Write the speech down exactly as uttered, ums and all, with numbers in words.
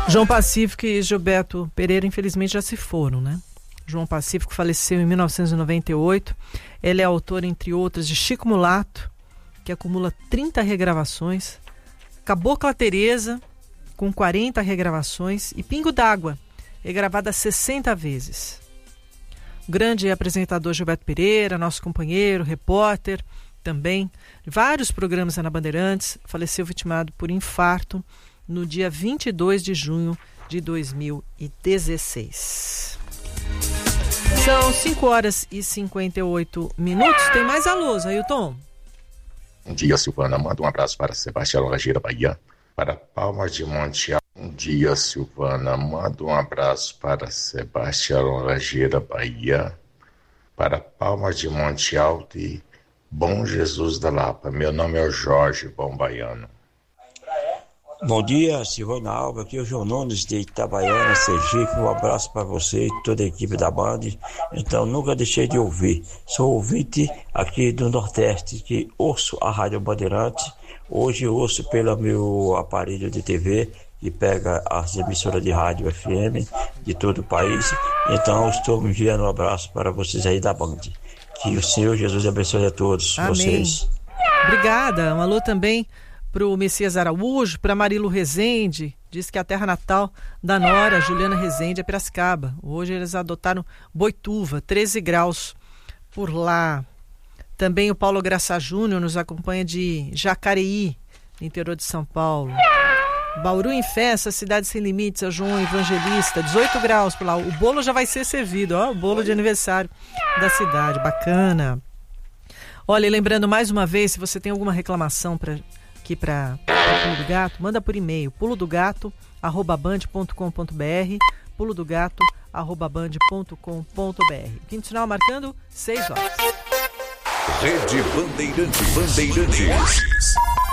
João Pacífico e Gilberto Pereira, infelizmente, já se foram, né? João Pacífico faleceu em mil novecentos e noventa e oito. Ele é autor, entre outras, de Chico Mulato, que acumula trinta regravações, Cabocla Teresa, com quarenta regravações, e Pingo d'Água, regravada sessenta vezes. O grande apresentador Gilberto Pereira, nosso companheiro, repórter, também, de vários programas na Bandeirantes, faleceu vitimado por infarto no dia vinte e dois de junho de dois mil e dezesseis. São cinco horas e cinquenta e oito minutos. Tem mais alôs, Ailton? Bom dia, Silvana. Manda um abraço para Sebastião Lajeira, Bahia. Para Palmas de Monte Alto. Bom dia, Silvana. Manda um abraço para Sebastião Lajeira, Bahia. Para Palmas de Monte Alto e Bom Jesus da Lapa. Meu nome é o Jorge, bom baiano. Bom dia, Silvana Alba, aqui é o João Nunes de Itabaiana, Sergipe. Um abraço para você e toda a equipe da Band. Então, nunca deixei de ouvir. Sou ouvinte aqui do Nordeste, que ouço a Rádio Bandeirante. Hoje ouço pelo meu aparelho de T V, que pega as emissoras de rádio F M de todo o país. Então, estou enviando um abraço para vocês aí da Band. Que o Senhor Jesus abençoe a todos. Amém. Vocês. Obrigada. Um alô também para o Messias Araújo, para Marilu Rezende, diz que é a terra natal da nora Juliana Rezende é Piracicaba. Hoje eles adotaram Boituva, treze graus por lá. Também o Paulo Graça Júnior nos acompanha de Jacareí, no interior de São Paulo. Bauru em festa, cidade sem limites, é João Evangelista, dezoito graus por lá. O bolo já vai ser servido, ó, o bolo de aniversário da cidade, bacana. Olha, e lembrando mais uma vez, se você tem alguma reclamação para aqui para Pulo do Gato, manda por e-mail, pulo do gato arroba band ponto com ponto br, pulo do gato arroba band ponto com ponto br. Quinto sinal marcando seis horas. Rede Bandeirantes. Bandeirantes.